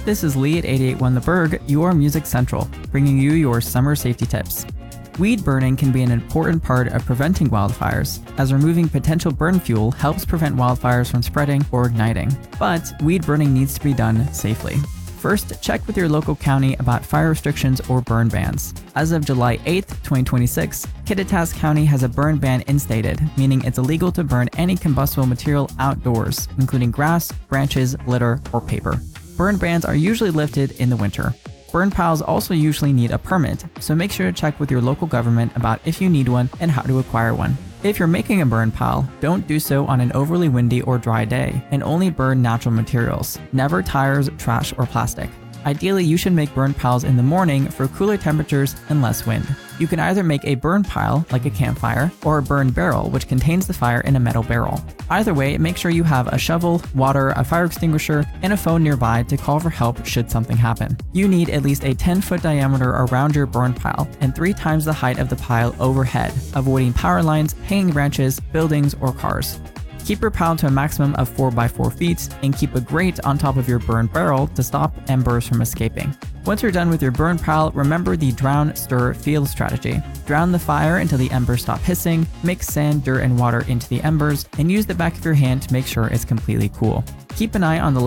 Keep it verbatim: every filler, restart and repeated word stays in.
This is Lee at eighty-eight point one The Berg, your Music Central, bringing you your summer safety tips. Weed burning can be an important part of preventing wildfires, as removing potential burn fuel helps prevent wildfires from spreading or igniting. But weed burning needs to be done safely. First, check with your local county about fire restrictions or burn bans. As of July eighth, twenty twenty-six, Kittitas County has a burn ban instated, meaning it's illegal to burn any combustible material outdoors, including grass, branches, litter, or paper. Burn bans are usually lifted in the winter. Burn piles also usually need a permit, so make sure to check with your local government about if you need one and how to acquire one. If you're making a burn pile, don't do so on an overly windy or dry day, and only burn natural materials, never tires, trash, or plastic. Ideally, you should make burn piles in the morning for cooler temperatures and less wind. You can either make a burn pile, like a campfire, or a burn barrel, which contains the fire in a metal barrel. Either way, make sure you have a shovel, water, a fire extinguisher, and a phone nearby to call for help should something happen. You need at least a ten foot diameter around your burn pile and three times the height of the pile overhead, avoiding power lines, hanging branches, buildings, or cars. Keep your pile to a maximum of four by four feet and keep a grate on top of your burn barrel to stop embers from escaping. Once you're done with your burn pile, remember the drown, stir, field strategy. Drown the fire until the embers stop hissing, mix sand, dirt, and water into the embers, and use the back of your hand to make sure it's completely cool. Keep an eye on the